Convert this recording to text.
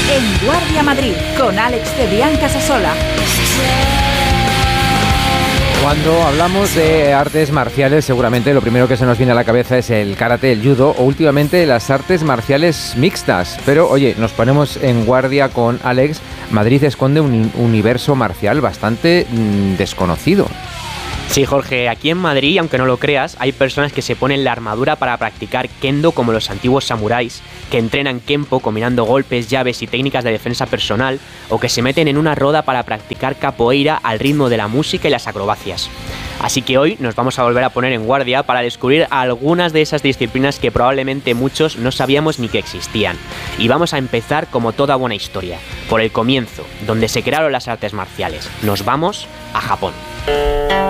En Guardia Madrid, con Alex Cebrián Casasola. Cuando hablamos de artes marciales, seguramente lo primero que se nos viene a la cabeza es el karate, el judo o últimamente las artes marciales mixtas. Pero, oye, nos ponemos en guardia con Alex. Madrid esconde un universo marcial bastante desconocido. Sí, Jorge, aquí en Madrid, aunque no lo creas, hay personas que se ponen la armadura para practicar kendo como los antiguos samuráis, que entrenan kenpo combinando golpes, llaves y técnicas de defensa personal, o que se meten en una roda para practicar capoeira al ritmo de la música y las acrobacias. Así que hoy nos vamos a volver a poner en guardia para descubrir algunas de esas disciplinas que probablemente muchos no sabíamos ni que existían. Y vamos a empezar como toda buena historia, por el comienzo, donde se crearon las artes marciales. Nos vamos a Japón.